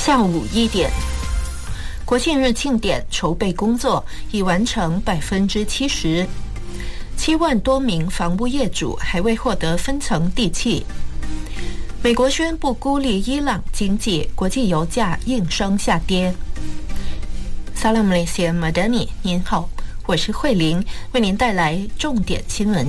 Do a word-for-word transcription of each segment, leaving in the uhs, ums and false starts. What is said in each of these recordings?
下午一点，国庆日庆典筹备工作已完成百分之七十，七万多名房屋业主还未获得分层地契。美国宣布孤立伊朗经济，国际油价应声下跌。Salam Malaysia Madani， 您好，我是慧玲，为您带来重点新闻。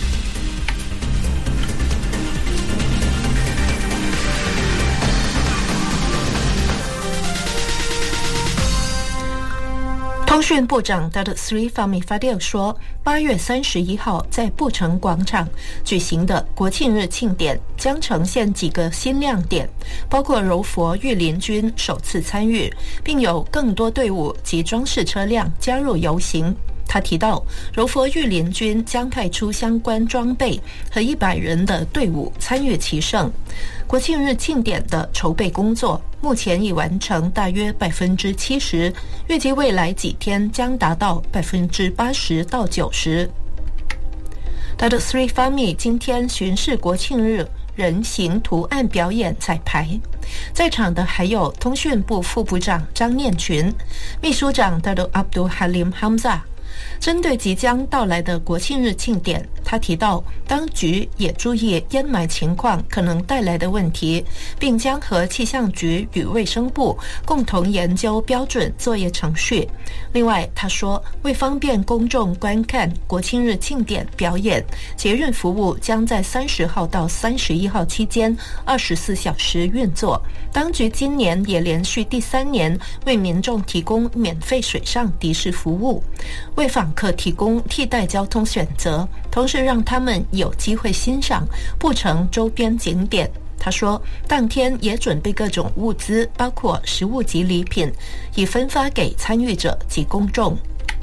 通讯部长 Datuk Seri Fahmi Fadil 说，八月三十一号在布城广场举行的国庆日庆典将呈现几个新亮点，包括柔佛御林军首次参与，并有更多队伍及装饰车辆加入游行。他提到，柔佛御林军将派出相关装备和一百人的队伍参与其胜。国庆日庆典的筹备工作目前已完成大约百分之七十，预计未来几天将达到百分之八十到九十。Datuk Seri Fahmi 今天巡视国庆日人形图案表演彩排，在场的还有通讯部副部长张念群、秘书长 Datuk Abdul Halim Hamzah。针对即将到来的国庆日庆典，他提到，当局也注意烟霾情况可能带来的问题，并将和气象局与卫生部共同研究标准作业程序。另外，他说，为方便公众观看国庆日庆典表演，捷运服务将在三十号到三十一号期间二十四小时运作。当局今年也连续第三年为民众提供免费水上的士服务，为访客提供替代交通选择，同时让他们有机会欣赏布城周边景点。他说，当天也准备各种物资，包括食物及礼品，以分发给参与者及公众。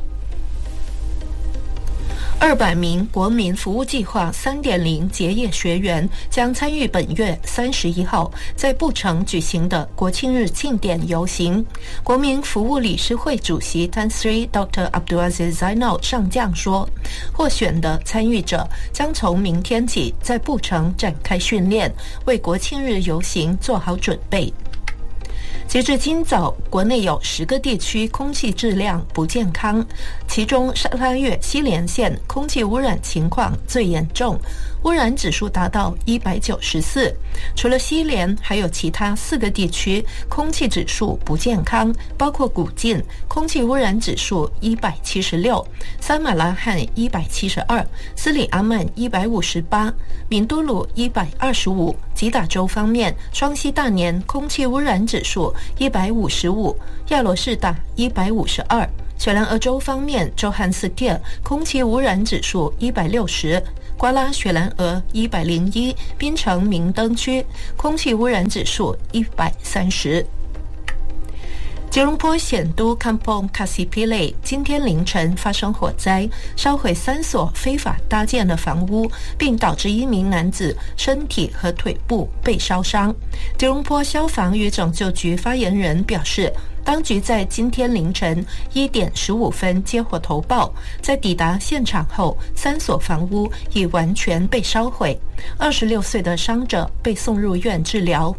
二百名国民服务计划 三点零 结业学员将参与本月三十一号在布城举行的国庆日庆典游行。国民服务理事会主席 Tan Sri Doctor Abdul Aziz Zainal 上将说，获选的参与者将从明天起在布城展开训练，为国庆日游行做好准备。截至今早，国内有十个地区空气质量不健康，其中沙拉越西连县空气污染情况最严重，污染指数达到一百九十四。除了西连，还有其他四个地区空气指数不健康，包括古晋空气污染指数一百七十六，三马拉罕一百七十二，斯里阿曼一百五十八，敏都鲁一百二十五。吉打州方面，双溪大年空气污染指数一百五十五，亚罗士打一百五十二。雪兰莪州方面，周汉斯蒂尔空气污染指数一百六十，瓜拉雪兰莪一百零一，槟城明登区空气污染指数一百三十。吉隆坡显都 Kampong Kasipilay 今天凌晨发生火灾，烧毁三所非法搭建的房屋，并导致一名男子身体和腿部被烧伤。吉隆坡消防与拯救局发言人表示，当局在今天凌晨一点十五分接获投报，在抵达现场后，三所房屋已完全被烧毁，二十六岁的伤者被送入院治疗。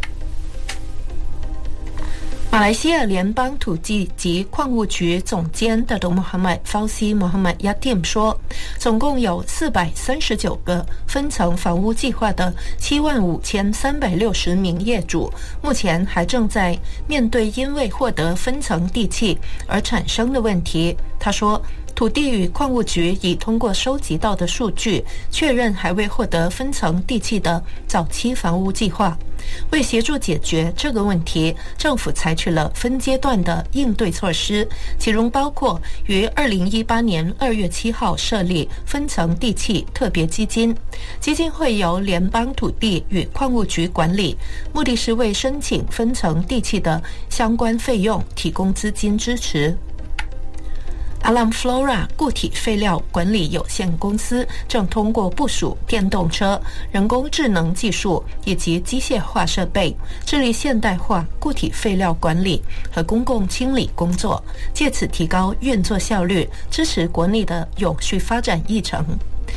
马来西亚联邦土地及矿务局总监 Datuk Muhammad Fauzi Muhammad Yatim 说，总共有四百三十九个分层房屋计划的七万五千三百六十名业主，目前还正在面对因为获得分层地契而产生的问题。他说，土地与矿务局已通过收集到的数据，确认还未获得分层地契的早期房屋计划。为协助解决这个问题，政府采取了分阶段的应对措施，其中包括于二零一八年二月七号设立分层地契特别基金，基金会由联邦土地与矿务局管理，目的是为申请分层地契的相关费用提供资金支持。Alam Flora 固体废料管理有限公司正通过部署电动车、人工智能技术以及机械化设备，致力现代化固体废料管理和公共清理工作，借此提高运作效率，支持国内的永续发展议程。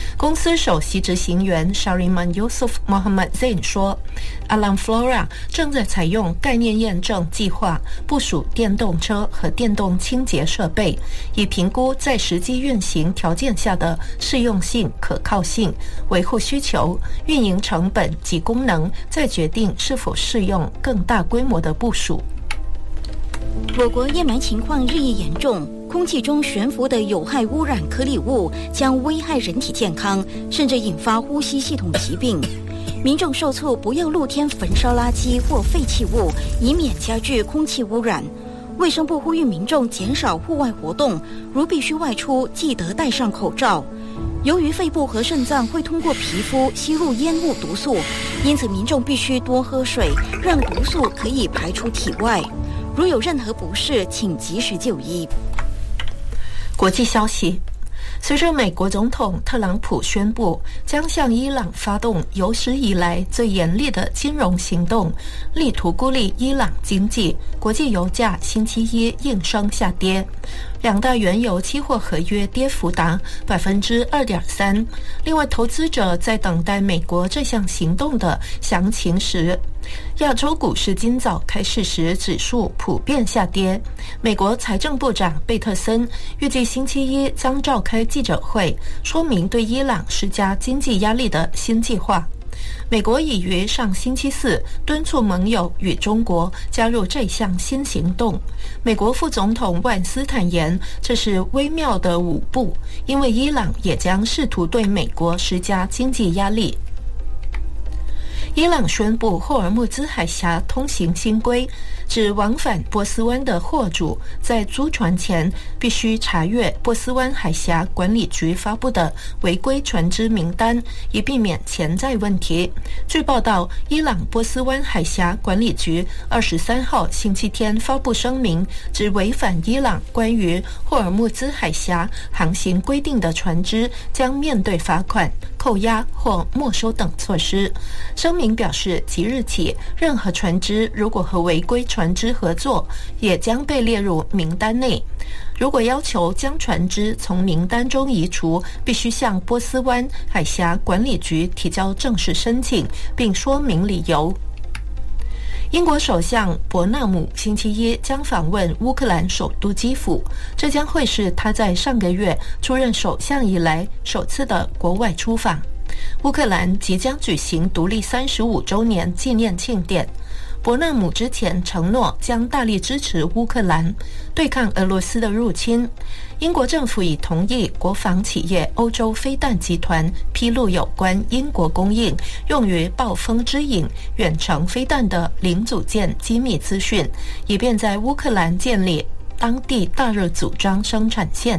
公司首席执行员 Shariman Yusuf Mohammad Zain 说， Alam Flora 正在采用概念验证计划部署电动车和电动清洁设备，以评估在实际运行条件下的适用性、可靠性、维护需求、运营成本及功能，再决定是否适用更大规模的部署。 我国烟霾情况日益严重，空气中悬浮的有害污染颗粒物将危害人体健康，甚至引发呼吸系统疾病。民众受促不要露天焚烧垃圾或废弃物，以免加剧空气污染。卫生部呼吁民众减少户外活动，如必须外出，记得戴上口罩。由于肺部和肾脏会通过皮肤吸入烟雾毒素，因此民众必须多喝水，让毒素可以排出体外。如有任何不适，请及时就医。 国际消息，随着美国总统特朗普宣布将向伊朗发动有史以来最严厉的金融行动，力图孤立伊朗经济，国际油价星期一应声下跌，两大原油期货合约跌幅达 百分之二点三。 另外，投资者在等待美国这项行动的详情时，亚洲股市今早开市时指数普遍下跌。美国财政部长贝特森预计星期一将召开记者会，说明对伊朗施加经济压力的新计划。美国已于上星期四敦促盟友与中国加入这项新行动。美国副总统万斯坦言，这是微妙的舞步，因为伊朗也将试图对美国施加经济压力。伊朗宣布霍尔木兹海峡通行新规，指往返波斯湾的货主在租船前必须查阅波斯湾海峡管理局发布的违规船只名单，以避免潜在问题。据报道，伊朗波斯湾海峡管理局二十三号星期天发布声明，指违反伊朗关于霍尔木兹海峡航行规定的船只将面对罚款、扣押或没收等措施。声明表示，即日起，任何船只如果和违规船只合作，也将被列入名单内。如果要求将船只从名单中移除，必须向波斯湾海峡管理局提交正式申请，并说明理由。英国首相伯纳姆星期一将访问乌克兰首都基辅，这将会是他在上个月出任首相以来首次的国外出访。乌克兰即将举行独立三十五周年纪念庆典。伯纳姆之前承诺将大力支持乌克兰对抗俄罗斯的入侵。英国政府已同意国防企业欧洲飞弹集团披露有关英国供应用于暴风之影远程飞弹的零组件机密资讯，以便在乌克兰建立当地大热组装生产线。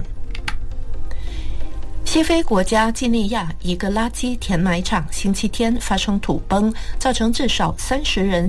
西非国家几内亚一个垃圾填埋场星期天发生土崩，造成至少三十人